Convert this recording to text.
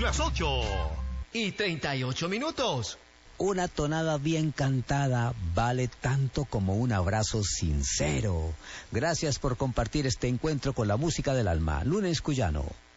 las 8:38. Una tonada bien cantada vale tanto como un abrazo sincero. Gracias por compartir este encuentro con la música del alma. Lunes Cuyano.